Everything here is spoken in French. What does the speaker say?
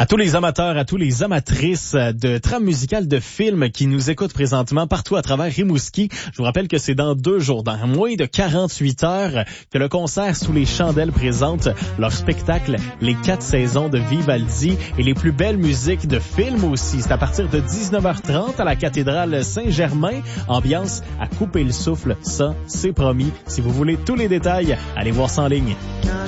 À tous les amateurs, à tous les amatrices de trames musicales de films qui nous écoutent présentement partout à travers Rimouski, je vous rappelle que c'est dans 2 jours, dans moins de 48 heures, que le concert Sous les chandelles présente leur spectacle Les 4 saisons de Vivaldi et les plus belles musiques de films aussi. C'est à partir de 19h30 à la cathédrale Saint-Germain. Ambiance à couper le souffle, ça c'est promis. Si vous voulez tous les détails, allez voir ça en ligne.